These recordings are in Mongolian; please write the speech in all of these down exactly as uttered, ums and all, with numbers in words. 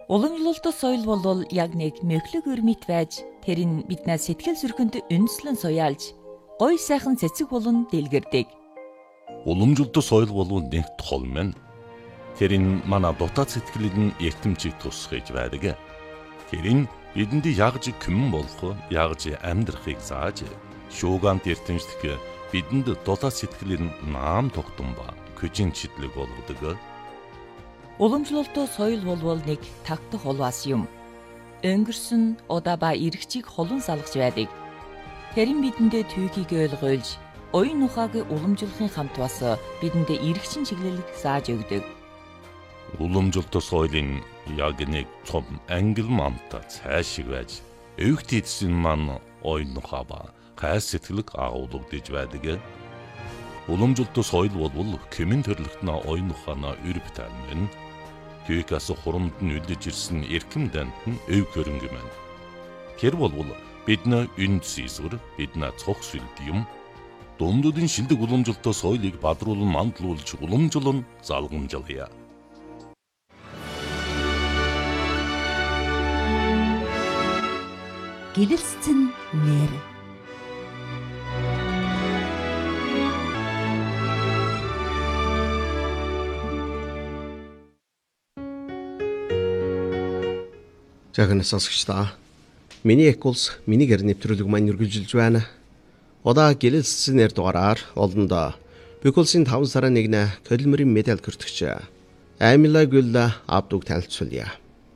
Уламжлалт соёл бол яг нэг мөхлөг өрмит байж тэр нь биднээс сэтгэл зүрхэнд үндэслэн суяалж гоё сайхан цэцэг болон дэлгэрдэг. Уламжлалт соёл бол нэг тол мэн. Тэр нь манай дотоод сэтгэлийн эртэмчийг тусгаж байдаг. Тэр нь бидэнд ягж күмэн болох, ягж амьдрахыг зааж, шуугант эртэмчлэх бидэнд дотоод сэтгэлийн наам тогтсон ба күжин чидлэг болгодог. Уламжлалт соёл бол нэг тагтах улваас юм. Өнгөрсөн удаа ба эргчийг холон салгаж байдаг. Тэр нь бидэндээ түүхийг ойлгуулж, оюун ухааг уламжлахын хамт бас бидэндээ эргчин чиглэлийг зааж өгдөг. Уламжлалт соёлын яг нэг том ангил мамта цаашиг байж, өвгт эдсэн маань оюун ухаа ба гай сэтгэлэг агуулгадж байдаг. Уламжлалт соёл бол кэмэн төрлөختнө оюун ухаанаа өрөвтөн мэн. Түүхээс хурамд нь үлдэж ирсэн эрхэм дант нь өв хөрөнгө мэн. Тэр бол бидний үнд сийсвэр, бидний цог сүлд юм. Дундуудын шилдэг уламжлалт соёлыг бадруулан мандлуулж уламжлан залгамжлая. Гэрэлцэн нэр. Жаахан сонсогчдоо. Миний экулс миний гэр нэвтрүүлэг маань үргэлжилж байна. Удаа гэрэлцэн нэр дугаараар олондоо Бикулсын таван сарын нэгнэ Колмерийн медаль хүртэгч Амила Гүлла Абдуг танилцуулъя.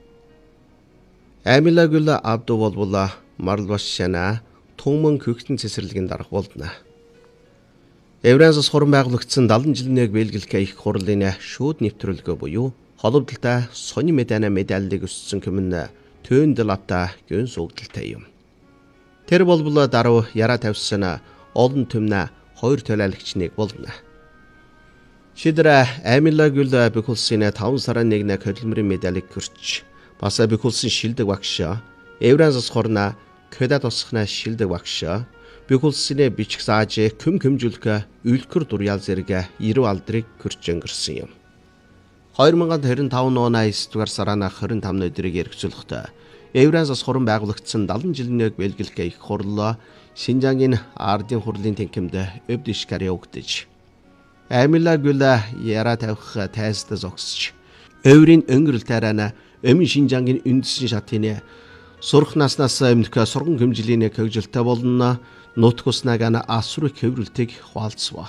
Амила Гүлла Абду бол Марлбашшана Түмэн хөгтөн цэцэрлэгийн дарга болдно. Евразас хуран байгуулагдсан дадлан жилийн нэг бэлгэлэх их хурлын шүүд нэвтрүүлгээ буюу холбогдлолтой сони медана медалийг өссөн хүмүүн төөндөлата гүн сүгдэлтэй юм. Тэр бол даруй яраа тавьсан олон түмнэ хоёр төлөөлөгч нэг болно. Шидра Амила Гүлла Бикулсын таван сарын нэгнэ Колмерийн медалийг хүрч бас Бикулсын шилдэг багш Евразас хорна Кэдад тусахна шилдэг багш Бикулсын бичих зааж көм көмжүүлэх үлгэр дуряал зэрэг эрүү алдрыг хүрч өнгөрсөн юм. хоёр мянган хорин таван оны есдүгээр сарын хорин тавны өдрийг эргэжүүлэхдээ Евразас хуран байгуулагдсан дадлан жилийн нэг бэлгэлэх их хурл Шинжангийн ардын хурлын тэнхимд өвдөшкар явагдаж Амила Гүлла яраа тавих тайзтай зогсож өврийн өнгөрөл тайрана өмнө Шинжангийн үндэсний шатны сурах наснаас өмнөх сурган хэмжээний хөгжилтэй болно нутгуснагана асрыг хөврөлтийг хуваалцва.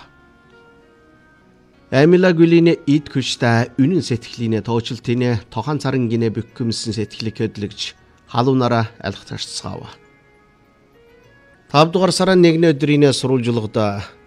Амила Гүлийн эд хүчтэй үнэн сэтгэлийн тоочлтын тохон царан гинэ бөхкөмсөн сэтгэлийг хөдлөж халуунаараа алхтарцгаав. тавдугаар сарын нэгний өдрийн сурвалжлагад